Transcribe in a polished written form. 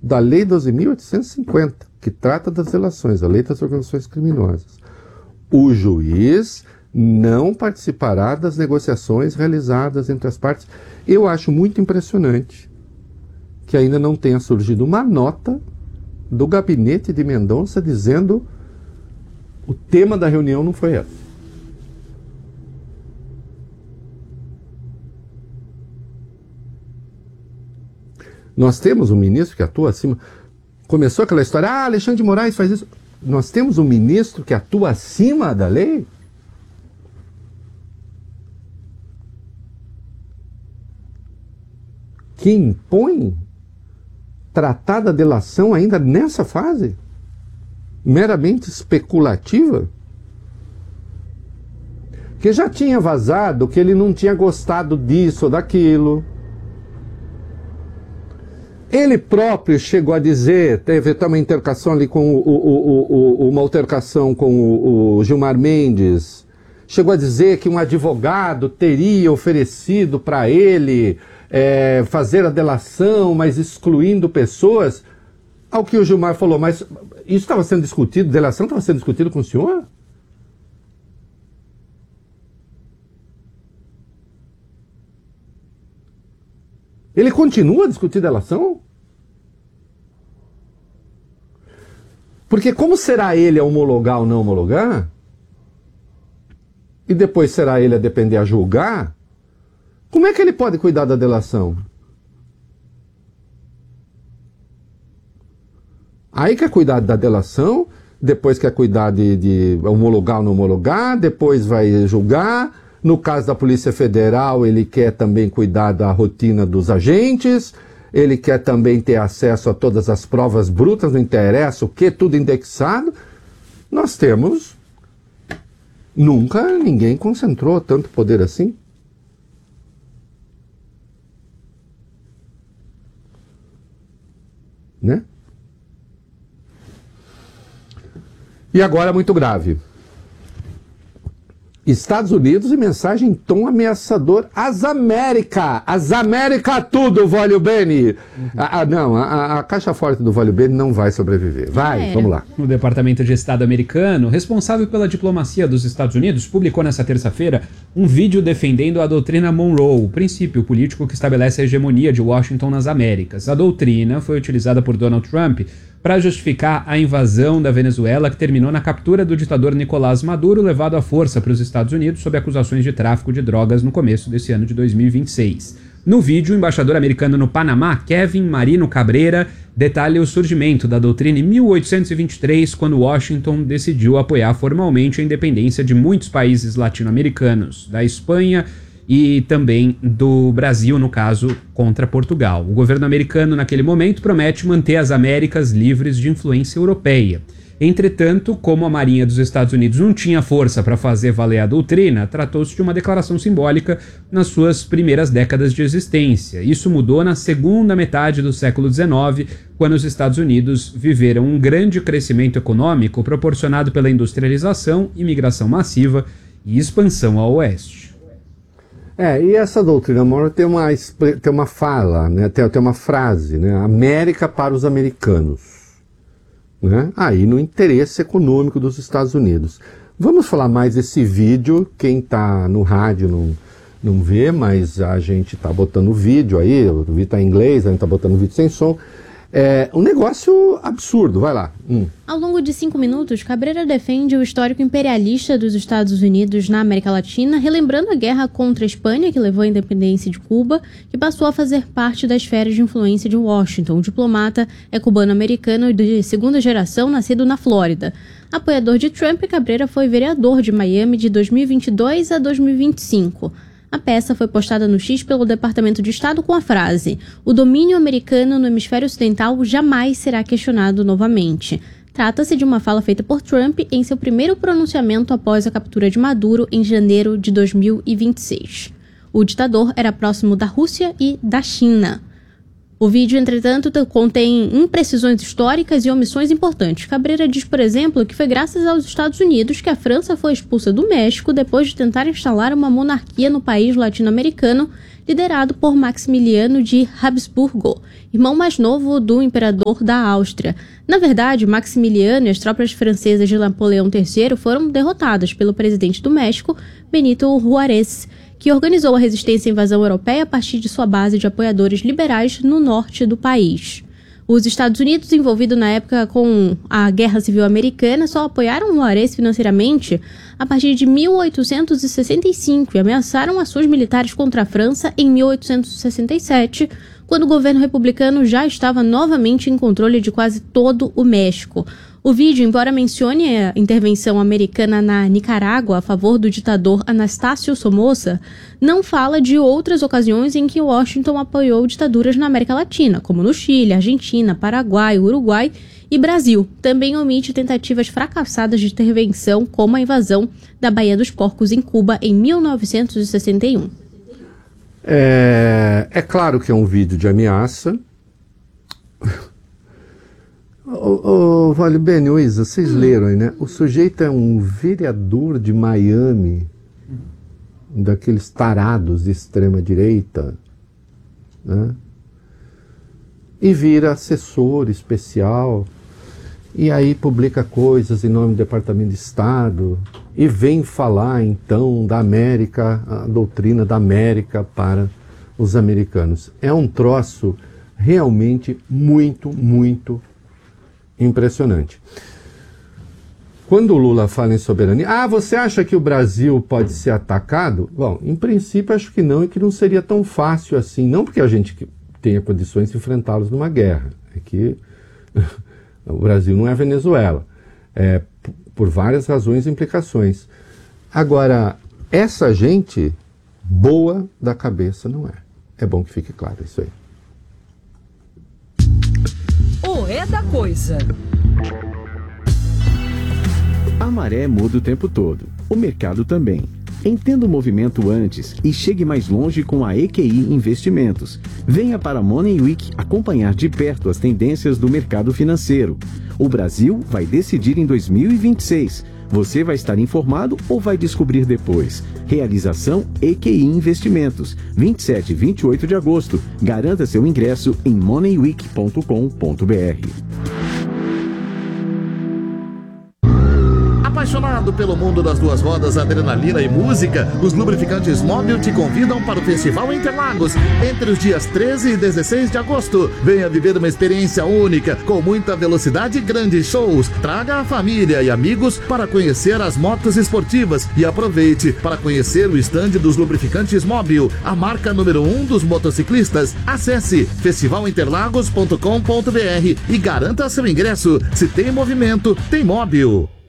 da Lei 12.850, que trata das delações, a Lei das Organizações Criminosas. O juiz não participará das negociações realizadas entre as partes. Eu acho muito impressionante que ainda não tenha surgido uma nota do gabinete de Mendonça dizendo o tema da reunião não foi esse. Nós temos um ministro que atua acima. Começou aquela história, Alexandre de Moraes faz isso. Nós temos um ministro que atua acima da lei? Que impõe tratar da delação ainda nessa fase? Meramente especulativa? Que já tinha vazado que ele não tinha gostado disso ou daquilo. Ele próprio chegou a dizer, teve até uma intercação ali com uma altercação com o Gilmar Mendes, chegou a dizer que um advogado teria oferecido para ele fazer a delação, mas excluindo pessoas. Ao que o Gilmar falou, mas isso estava sendo discutido, delação estava sendo discutido com o senhor? Ele continua a discutir delação? Porque como será ele a homologar ou não homologar? E depois será ele a depender a julgar? Como é que ele pode cuidar da delação? Aí quer cuidar da delação, depois quer cuidar de homologar ou não homologar, depois vai julgar. No caso da Polícia Federal, ele quer também cuidar da rotina dos agentes, ele quer também ter acesso a todas as provas brutas, não interessa o que, tudo indexado. Nós temos... Nunca ninguém concentrou tanto poder assim. Né? E agora muito grave. Estados Unidos e mensagem em tom ameaçador às Américas tudo, Vólio Bene. Não, a caixa forte do Vólio Bene não vai sobreviver. Vamos lá. O Departamento de Estado americano, responsável pela diplomacia dos Estados Unidos, publicou nesta terça-feira um vídeo defendendo a doutrina Monroe, o princípio político que estabelece a hegemonia de Washington nas Américas. A doutrina foi utilizada por Donald Trump para justificar a invasão da Venezuela, que terminou na captura do ditador Nicolás Maduro, levado à força para os Estados Unidos sob acusações de tráfico de drogas no começo desse ano de 2026. No vídeo, o embaixador americano no Panamá, Kevin Marino Cabreira, detalha o surgimento da doutrina em 1823, quando Washington decidiu apoiar formalmente a independência de muitos países latino-americanos, da Espanha e também do Brasil, no caso, contra Portugal. O governo americano, naquele momento, promete manter as Américas livres de influência europeia. Entretanto, como a Marinha dos Estados Unidos não tinha força para fazer valer a doutrina, tratou-se de uma declaração simbólica nas suas primeiras décadas de existência. Isso mudou na segunda metade do século XIX, quando os Estados Unidos viveram um grande crescimento econômico proporcionado pela industrialização, imigração massiva e expansão ao oeste. E essa doutrina Monroe tem uma fala, né? tem uma frase, né? América para os americanos. Né? Aí no interesse econômico dos Estados Unidos. Vamos falar mais desse vídeo, quem está no rádio não vê, mas a gente está botando o vídeo aí, o vídeo está em inglês, a gente está botando o vídeo sem som. É um negócio absurdo, vai lá. Ao longo de 5 minutos, Cabreira defende o histórico imperialista dos Estados Unidos na América Latina, relembrando a guerra contra a Espanha, que levou à independência de Cuba, que passou a fazer parte da esfera de influência de Washington. O diplomata é cubano-americano de segunda geração, nascido na Flórida. Apoiador de Trump, Cabreira foi vereador de Miami de 2022 a 2025. A peça foi postada no X pelo Departamento de Estado com a frase: "O domínio americano no hemisfério ocidental jamais será questionado novamente". Trata-se de uma fala feita por Trump em seu primeiro pronunciamento após a captura de Maduro em janeiro de 2026. O ditador era próximo da Rússia e da China. O vídeo, entretanto, contém imprecisões históricas e omissões importantes. Cabreira diz, por exemplo, que foi graças aos Estados Unidos que a França foi expulsa do México depois de tentar instalar uma monarquia no país latino-americano, liderado por Maximiliano de Habsburgo, irmão mais novo do imperador da Áustria. Na verdade, Maximiliano e as tropas francesas de Napoleão III foram derrotadas pelo presidente do México, Benito Juárez, que organizou a resistência à invasão europeia a partir de sua base de apoiadores liberais no norte do país. Os Estados Unidos, envolvidos na época com a Guerra Civil Americana, só apoiaram Juárez financeiramente a partir de 1865 e ameaçaram ações militares contra a França em 1867, quando o governo republicano já estava novamente em controle de quase todo o México. O vídeo, embora mencione a intervenção americana na Nicarágua a favor do ditador Anastácio Somoza, não fala de outras ocasiões em que Washington apoiou ditaduras na América Latina, como no Chile, Argentina, Paraguai, Uruguai e Brasil. Também omite tentativas fracassadas de intervenção, como a invasão da Baía dos Porcos em Cuba em 1961. É claro que é um vídeo de ameaça. Vale bem, Luísa, vocês leram aí, né? O sujeito é um vereador de Miami, daqueles tarados de extrema-direita, né? E vira assessor especial, e aí publica coisas em nome do Departamento de Estado, e vem falar, então, da América, a doutrina da América para os americanos. É um troço realmente muito, muito impressionante. Quando o Lula fala em soberania, você acha que o Brasil pode ser atacado? Bom, em princípio acho que não, e que não seria tão fácil assim, não porque a gente tenha condições de enfrentá-los numa guerra, é que o Brasil não é Venezuela, por várias razões e implicações. Agora, essa gente boa da cabeça não é. É bom que fique claro isso aí. O É da Coisa. A maré muda o tempo todo, o mercado também. Entenda o movimento antes e chegue mais longe com a EQI Investimentos. Venha para a Money Week acompanhar de perto as tendências do mercado financeiro. O Brasil vai decidir em 2026. Você vai estar informado ou vai descobrir depois? Realização EQI Investimentos, 27 e 28 de agosto. Garanta seu ingresso em moneyweek.com.br. Apaixonado pelo mundo das duas rodas, adrenalina e música, os lubrificantes Mobil te convidam para o Festival Interlagos entre os dias 13 e 16 de agosto. Venha viver uma experiência única, com muita velocidade e grandes shows. Traga a família e amigos para conhecer as motos esportivas e aproveite para conhecer o estande dos lubrificantes Mobil, a marca número 1 dos motociclistas. Acesse festivalinterlagos.com.br e garanta seu ingresso. Se tem movimento, tem Mobil.